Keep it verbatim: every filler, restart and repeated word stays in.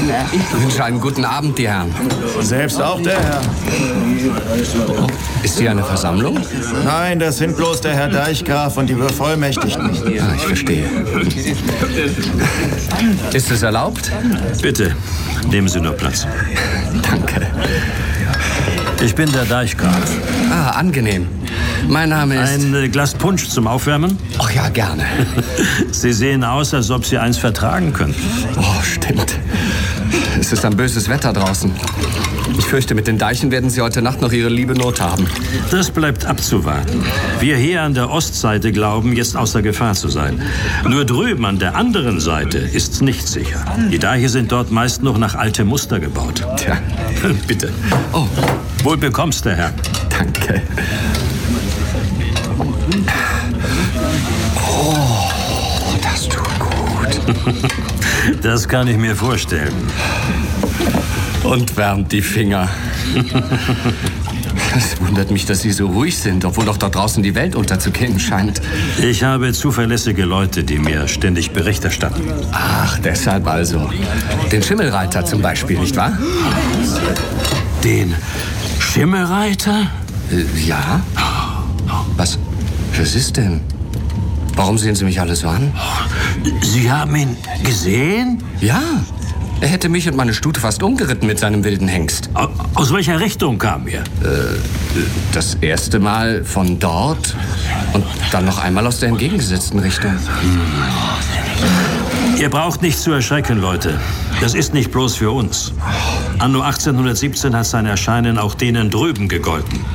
Ich wünsche einen guten Abend, die Herren. Selbst auch der Herr. Ist hier eine Versammlung? Nein, das sind bloß der Herr Deichgraf und die Bevollmächtigten. Ah, ich verstehe. Ist es erlaubt? Bitte, nehmen Sie nur Platz. Danke. Ich bin der Deichgraf. Ah, angenehm. Mein Name ist... Ein äh, Glas Punsch zum Aufwärmen? Ach ja, gerne. Sie sehen aus, als ob Sie eins vertragen könnten. Oh, stimmt. Es ist ein böses Wetter draußen. Ich fürchte, mit den Deichen werden Sie heute Nacht noch Ihre liebe Not haben. Das bleibt abzuwarten. Wir hier an der Ostseite glauben, jetzt außer Gefahr zu sein. Nur drüben an der anderen Seite ist's nicht sicher. Die Deiche sind dort meist noch nach altem Muster gebaut. Tja. Bitte. Oh, Wohl bekommst, der Herr. danke. Oh, das tut gut. Das kann ich mir vorstellen. Und wärmt die Finger. Es wundert mich, dass Sie so ruhig sind, obwohl doch dort draußen die Welt unterzugehen scheint. Ich habe zuverlässige Leute, die mir ständig Bericht erstatten. Ach, deshalb also. Den Schimmelreiter zum Beispiel, nicht wahr? Den Schimmelreiter? Äh, ja? Was? Was ist denn? Warum sehen Sie mich alle so an? Sie haben ihn gesehen? Ja. Er hätte mich und meine Stute fast umgeritten mit seinem wilden Hengst. Aus welcher Richtung kam er? Äh, das erste Mal von dort und dann noch einmal aus der entgegengesetzten Richtung. Ihr braucht nicht zu erschrecken, Leute. Das ist nicht bloß für uns. Anno achtzehnhundertsiebzehn hat sein Erscheinen auch denen drüben gegolten.